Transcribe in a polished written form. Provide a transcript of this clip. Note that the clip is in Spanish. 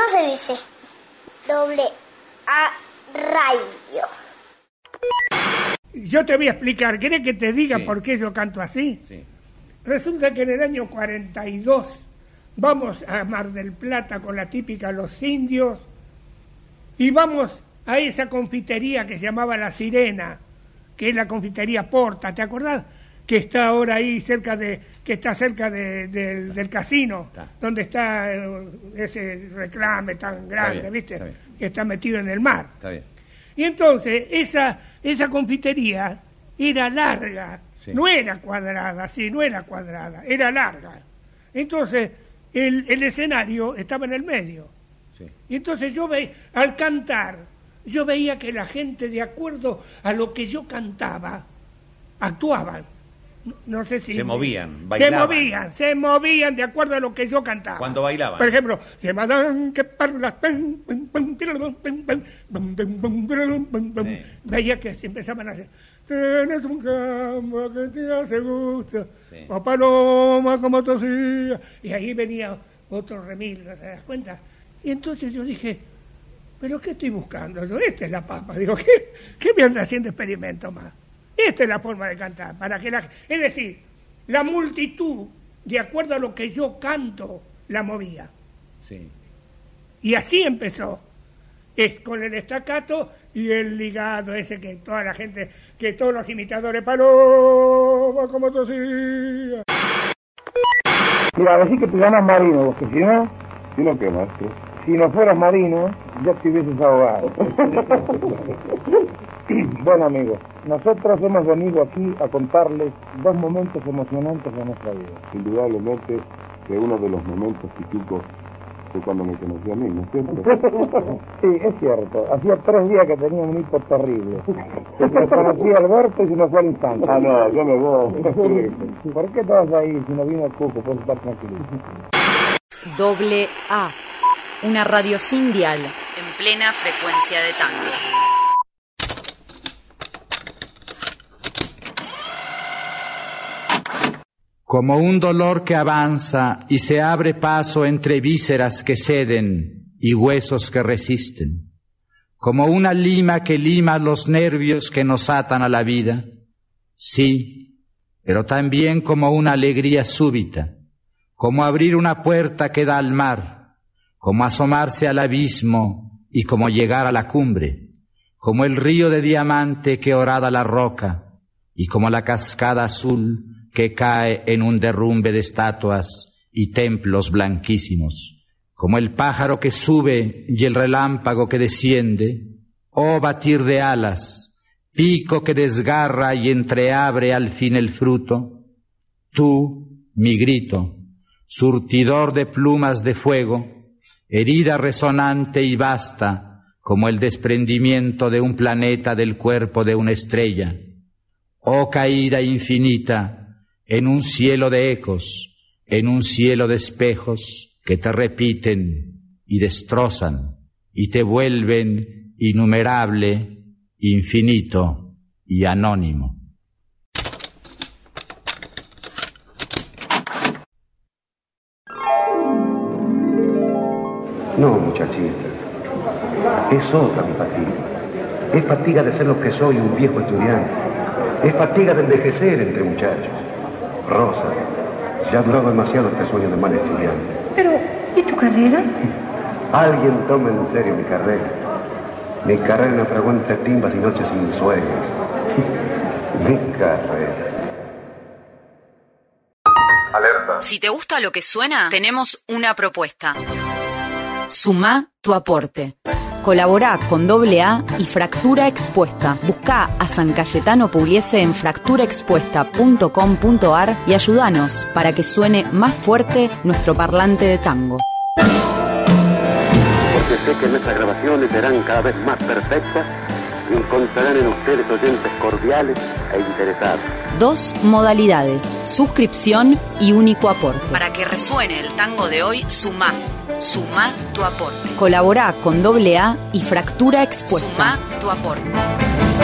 se dice? AA Radio. Yo te voy a explicar. ¿Querés que te diga Sí. por qué yo canto así? Sí. Resulta que en el año 42 vamos a Mar del Plata con la típica Los Indios y vamos a esa confitería que se llamaba La Sirena, que es la confitería Porta, ¿te acordás? Que está ahora ahí cerca del casino, donde está ese reclame tan grande, bien, ¿viste? está bien. Que está metido en el mar. Está bien. Y entonces esa confitería era larga, Sí. no era cuadrada, era larga. Entonces el escenario estaba en el medio. Sí. Y entonces al cantar, yo veía que la gente, de acuerdo a lo que yo cantaba, actuaban. No sé si... Se movían, bailaban. Se movían de acuerdo a lo que yo cantaba. Cuando bailaban. Por ejemplo, se mandan que parlas... Sí. Veía que se empezaban a hacer... Tienes un campo que te hace gusto, Sí. o paloma como tosía. Y ahí venía otro remilgo, ¿te das cuenta? Y entonces yo dije, ¿pero qué estoy buscando? Yo, esta es la papa. Digo, ¿qué me anda haciendo experimentos más? Esta es la forma de cantar. Es decir, la multitud, de acuerdo a lo que yo canto, la movía. Sí. Y así empezó. Es con el estacato y el ligado ese que toda la gente, que todos los imitadores, paloma como tosía. Mira, decir que te llamas Marino, porque si no, ¿qué, maestro? si no fueras Marino, ya te hubieses ahogado. Bueno, amigos, nosotros hemos venido aquí a contarles 2 momentos emocionantes de nuestra vida. Indudablemente que uno de los momentos típicos fue cuando me conocí a mí, ¿no es cierto? Sí, es cierto. Hacía 3 días que tenía un hipo terrible. Se me conocí a Alberto y se me fue al instante. Ah, no, yo me voy. ¿Por qué te vas a ir si no vino el cuco? Puedes estar tranquilo. AA, una radio sin dial, en plena frecuencia de tango. Como un dolor que avanza y se abre paso entre vísceras que ceden y huesos que resisten, como una lima que lima los nervios que nos atan a la vida, sí, pero también como una alegría súbita, como abrir una puerta que da al mar, como asomarse al abismo y como llegar a la cumbre, como el río de diamante que horada la roca y como la cascada azul que cae en un derrumbe de estatuas y templos blanquísimos, como el pájaro que sube y el relámpago que desciende, oh batir de alas, pico que desgarra y entreabre al fin el fruto, tú, mi grito, surtidor de plumas de fuego, herida resonante y vasta como el desprendimiento de un planeta del cuerpo de una estrella, oh caída infinita, en un cielo de ecos, en un cielo de espejos que te repiten y destrozan y te vuelven innumerable, infinito y anónimo. No, muchachita, es otra mi fatiga. Es fatiga de ser lo que soy, un viejo estudiante. Es fatiga de envejecer entre muchachos. Rosa, ya ha durado demasiado este sueño de mal estudiante. Pero, ¿y tu carrera? Alguien tome en serio mi carrera. Mi carrera es una frecuente timbas y noches sin sueños. Mi carrera. Alerta. Si te gusta lo que suena, tenemos una propuesta. Sumá tu aporte. Colaborá con AA y Fractura Expuesta. Buscá a San Cayetano Pugliese en fracturaexpuesta.com.ar y ayúdanos para que suene más fuerte nuestro parlante de tango. Porque sé que nuestras grabaciones serán cada vez más perfectas y encontrarán en ustedes oyentes cordiales e interesados. 2 modalidades, suscripción y único aporte. Para que resuene el tango de hoy, sumá tu aporte. Colaborá con AA y Fractura Expuesta. Sumá tu aporte.